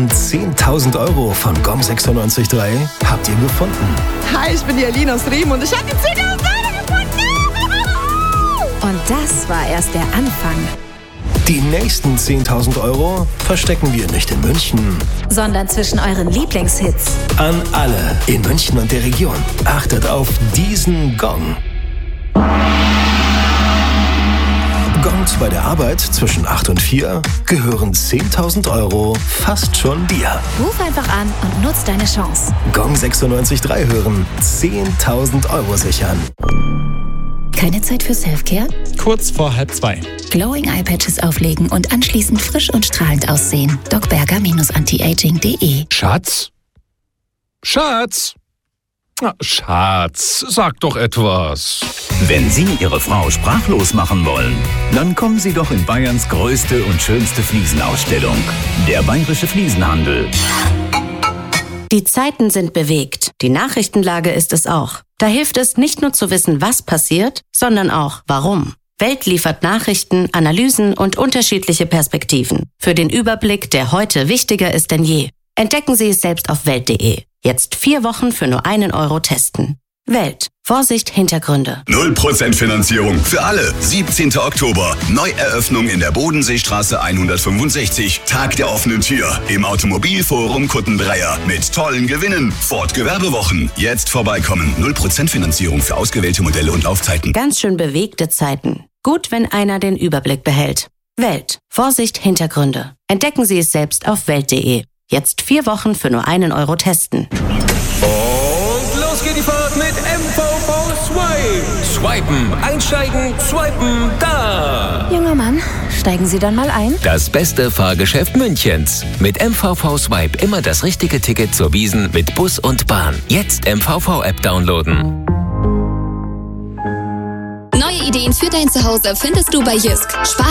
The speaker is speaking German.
10.000 Euro von GOM 96.3 habt ihr gefunden. Hi, ich bin die Aline aus Riem und ich habe die 10.000 Euro gefunden. Und das war erst der Anfang. Die nächsten 10.000 Euro verstecken wir nicht in München, sondern zwischen euren Lieblingshits. An alle in München und der Region. Achtet auf diesen Gong. Gongs bei der Arbeit zwischen 8 und 4 gehören 10.000 Euro fast schon dir. Ruf einfach an und nutz deine Chance. GOM 96.3 hören, 10.000 Euro sichern. Keine Zeit für Selfcare? Kurz vor 1:30. Glowing Eyepatches auflegen und anschließend frisch und strahlend aussehen. docberger-antiaging.de. Schatz? Schatz? Na, Schatz, sag doch etwas. Wenn Sie Ihre Frau sprachlos machen wollen, dann kommen Sie doch in Bayerns größte und schönste Fliesenausstellung. Der Bayerische Fliesenhandel. Die Zeiten sind bewegt. Die Nachrichtenlage ist es auch. Da hilft es nicht nur zu wissen, was passiert, sondern auch, warum. Welt liefert Nachrichten, Analysen und unterschiedliche Perspektiven. Für den Überblick, der heute wichtiger ist denn je. Entdecken Sie es selbst auf Welt.de. Jetzt 4 Wochen für nur 1 Euro testen. Welt. Vorsicht, Hintergründe. 0% Finanzierung für alle. 17. Oktober. Neueröffnung in der Bodenseestraße 165. Tag der offenen Tür. Im Automobilforum Kuttendreier. Mit tollen Gewinnen. Ford Gewerbewochen. Jetzt vorbeikommen. 0% Finanzierung für ausgewählte Modelle und Laufzeiten. Ganz schön bewegte Zeiten. Gut, wenn einer den Überblick behält. Welt. Vorsicht, Hintergründe. Entdecken Sie es selbst auf Welt.de. Jetzt 4 Wochen für nur 1 Euro testen. Und los geht die Fahrt mit MVV Swipe. Swipen, einsteigen, swipen, da. Junger Mann, steigen Sie dann mal ein. Das beste Fahrgeschäft Münchens. Mit MVV Swipe immer das richtige Ticket zur Wiesn mit Bus und Bahn. Jetzt MVV-App downloaden. Neue Ideen für dein Zuhause findest du bei Jysk.